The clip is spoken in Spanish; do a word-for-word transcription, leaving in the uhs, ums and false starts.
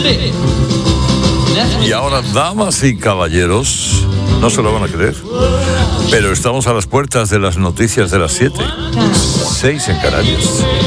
Y ahora, damas y caballeros, no se lo van a creer, pero estamos a las puertas de las noticias de las siete, seis en Canarias.